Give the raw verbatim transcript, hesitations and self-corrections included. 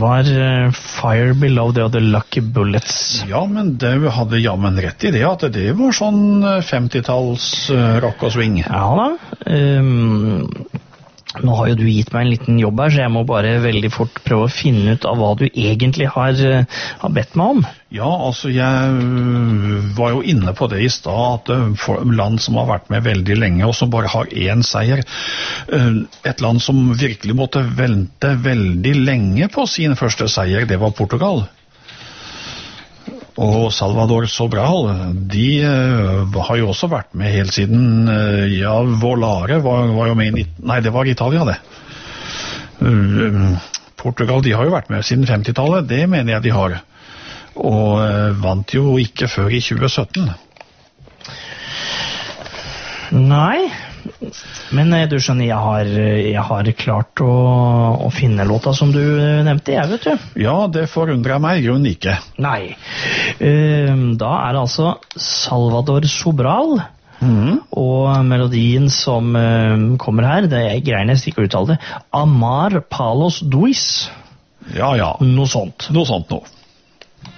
var uh, Fire Below the Other Lucky Bullets. Ja, men det hadde jammen rett i det, at det var sånn femtitalls uh, rock og swing. Ja da. Um, nå har jo du gitt meg en liten jobb her, så jeg må bare veldig fort prøve å finne ut av hva du egentlig har, uh, har bedt meg om. Ja, altså jeg var jo inne på det i stad, at for land som har vært med veldig lenge og som bare har én seier, et land som virkelig måtte vente veldig lenge på sin første seier, det var Portugal. Og Salvador Sobral, de har jo også vært med helt siden, ja, Volare var, var jo med i, nei, det var Italia det. Portugal, de har jo vært med siden femtitallet, det mener jeg de har. Og vant jo ikke før i tjue sytten. Nei, men du skjønner, jeg har, jeg har klart å, å finne låta som du nevnte, jeg vet du. Ja, det forundrer meg i grunnen ikke. Nei, da er det altså Salvador Sobral, mm. og melodien som kommer her, det er greier nesten ikke å uttale det, Amar Palos Duis. Ja, ja. Noe sånt. Noe sånt nå.